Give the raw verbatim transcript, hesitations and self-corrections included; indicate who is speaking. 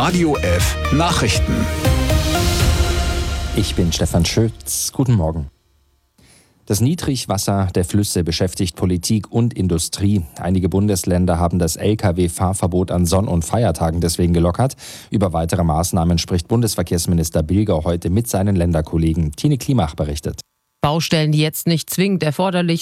Speaker 1: Radio F Nachrichten.
Speaker 2: Ich bin Stefan Schütz. Guten Morgen. Das Niedrigwasser der Flüsse beschäftigt Politik und Industrie. Einige Bundesländer haben das L K W-Fahrverbot an Sonn- und Feiertagen deswegen gelockert. Über weitere Maßnahmen spricht Bundesverkehrsminister Bilger heute mit seinen Länderkollegen. Tine Klimach berichtet.
Speaker 3: Baustellen, die jetzt nicht zwingend erforderlich